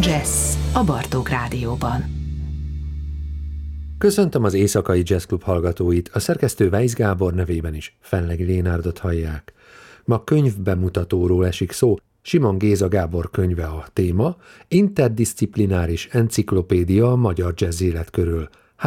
Jazz a Bartók Rádióban. Köszöntöm az Éjszakai Jazz Klub hallgatóit, a szerkesztő Weisz Gábor nevében is Fenlegi Lénárdot hallják. Ma könyvbemutatóról esik szó, Simon Géza Gábor könyve a téma, interdisziplináris enciklopédia a magyar jazz élet körül,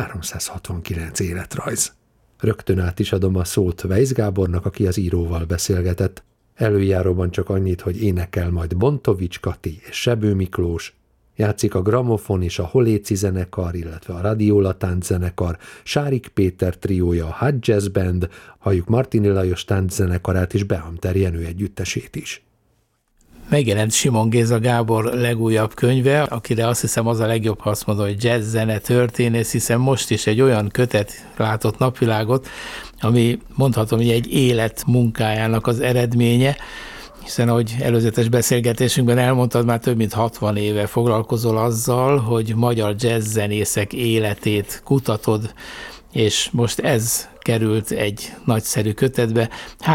369 életrajz. Rögtön át is adom a szót Weisz Gábornak, aki az íróval beszélgetett. Előjáróban csak annyit, hogy énekel majd Bontovics Kati és Sebő Miklós, játszik a Gramofon és a Holéci zenekar, illetve a Radiola tánczenekar, Sárik Péter triója, a Hot Jazz Band, halljuk Martini Lajos tánczenekarát és Behamter Jenő együttesét is. Megjelent Simon Géza Gábor legújabb könyve, akire azt hiszem az a legjobb, ha azt mondom, hogy jazz zene történész, hiszen most is egy olyan kötet látott napvilágot, ami mondhatom, hogy egy élet munkájának az eredménye, hiszen ahogy előzetes beszélgetésünkben elmondtad, már több mint 60 éve foglalkozol azzal, hogy magyar jazz zenészek életét kutatod, és most ez került egy nagyszerű kötetbe,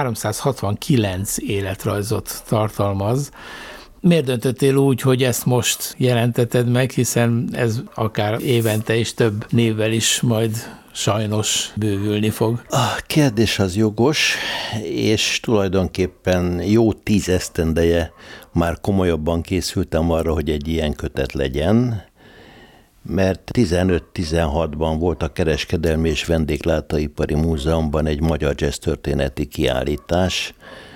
369 életrajzot tartalmaz. Miért döntöttél úgy, hogy ezt most jelenteted meg, hiszen ez akár évente is több névvel is majd sajnos bővülni fog? A kérdés az jogos, és tulajdonképpen jó 10 esztendeje már komolyabban készültem arra, hogy egy ilyen kötet legyen, mert 15-16-ban volt a Kereskedelmi és Vendéglátóipari Múzeumban egy magyar jazz történeti kiállítás,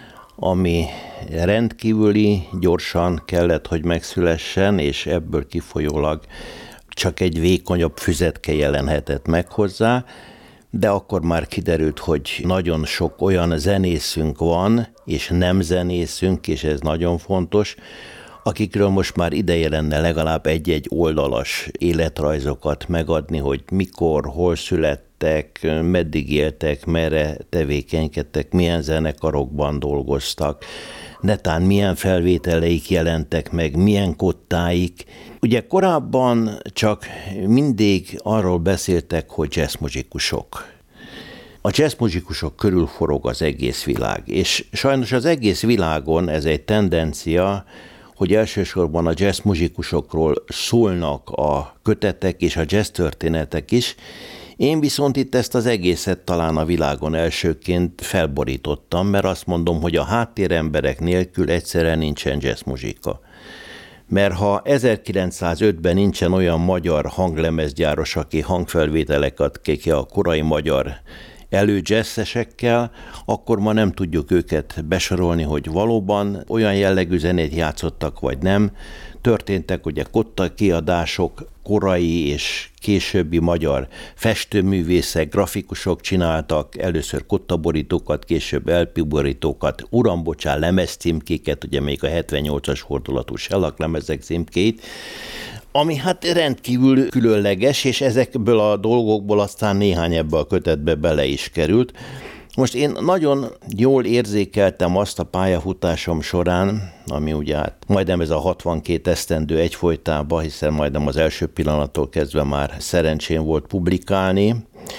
ami rendkívüli, gyorsan kellett, hogy megszülessen, és ebből kifolyólag csak egy vékonyabb füzetke jelenhetett meg hozzá, de akkor már kiderült, hogy nagyon sok olyan zenészünk van, és nem zenészünk, és ez nagyon fontos, akikről most már ideje lenne legalább egy-egy oldalas életrajzokat megadni, hogy mikor, hol születtek, meddig éltek, merre tevékenykedtek, milyen zenekarokban dolgoztak, netán milyen felvételeik jelentek meg, milyen kottáik. Ugye korábban csak mindig arról beszéltek, hogy jazzmuzikusok. A jazzmuzikusok körül forog az egész világ, és sajnos az egész világon ez egy tendencia, hogy elsősorban a jazzmuzikusokról szólnak a kötetek és a jazz történetek is. Én viszont itt ezt az egészet talán a világon elsőként felborítottam, mert azt mondom, hogy a háttéremberek nélkül egyszerűen nincsen jazzmuzsika. Mert ha 1905-ben nincsen olyan magyar hanglemezgyáros, aki hangfelvételeket ki a korai magyar előjazzesekkel, akkor ma nem tudjuk őket besorolni, hogy valóban olyan jellegű zenét játszottak, vagy nem. Történtek ugye kotta kiadások, korai és későbbi magyar festőművészek, grafikusok csináltak először kottaborítókat, később LP-borítókat, urambocsán lemezcímkéket, ugye még a 78-as fordulatú Shellac lemezek címkéit, ami hát rendkívül különleges, és ezekből a dolgokból aztán néhány ebbe a kötetbe bele is került. Most én nagyon jól érzékeltem azt a pályafutásom során, ami ugye hát majdnem ez a 62 esztendő egyfolytában, hiszen majdnem az első pillanattól kezdve már szerencsém volt publikálni.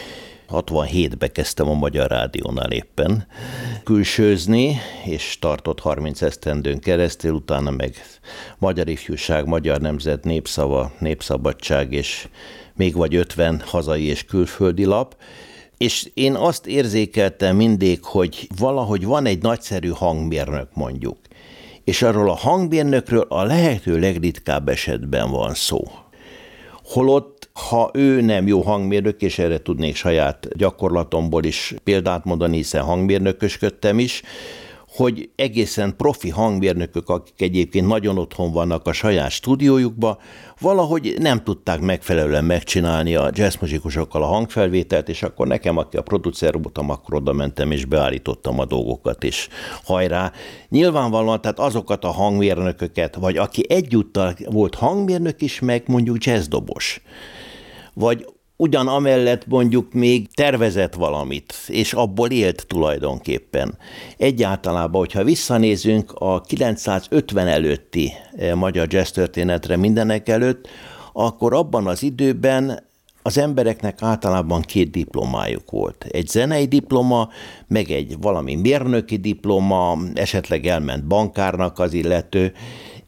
67-ben kezdtem a Magyar Rádiónál éppen külsőzni, és tartott 30 esztendőn keresztül, utána meg Magyar Ifjúság, Magyar Nemzet, Népszava, Népszabadság, és még vagy 50 hazai és külföldi lap. És én azt érzékeltem mindig, hogy valahogy van egy nagyszerű hangmérnök mondjuk, és arról a hangmérnökről a lehető legritkább esetben van szó. Holott, ha ő nem jó hangmérnök, és erre tudnék saját gyakorlatomból is példát mondani, hiszen hangmérnökösködtem is, hogy egészen profi hangmérnökök, akik egyébként nagyon otthon vannak a saját stúdiójukba, valahogy nem tudták megfelelően megcsinálni a jazzmuzsikusokkal a hangfelvételt, és akkor nekem, aki a producer voltam, akkor oda mentem és beállítottam a dolgokat, és hajrá. Nyilvánvalóan, tehát azokat a hangmérnököket, vagy aki egyúttal volt hangmérnök is, meg mondjuk jazzdobos, vagy ugyanamellett mondjuk még tervezett valamit, és abból élt tulajdonképpen. Egyáltalában, hogyha visszanézünk a 950 előtti magyar jazz történetre mindenek előtt, akkor abban az időben az embereknek általában 2 diplomájuk volt. Egy zenei diploma, meg egy valami mérnöki diploma, esetleg elment bankárnak az illető,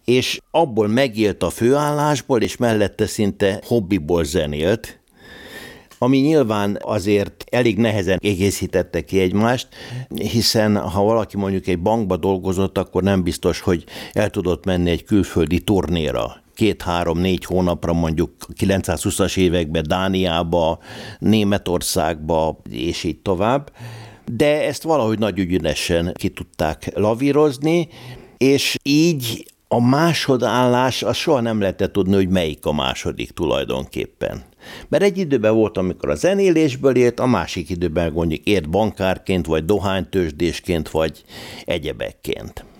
és abból megélt a főállásból, és mellette szinte hobbiból zenélt, ami nyilván azért elég nehezen egészítette ki egymást, hiszen ha valaki mondjuk egy bankba dolgozott, akkor nem biztos, hogy el tudott menni egy külföldi turnéra. 2-3-4 hónapra mondjuk 920-as években Dániába, Németországba, és így tovább. De ezt valahogy nagy ügyünesen ki tudták lavírozni, és így a másodállás, az soha nem lehetett tudni, hogy melyik a második tulajdonképpen. Mert egy időben volt, amikor a zenélésből élt, a másik időben mondjuk élt bankárként, vagy dohánytőzsdésként, vagy egyebekként.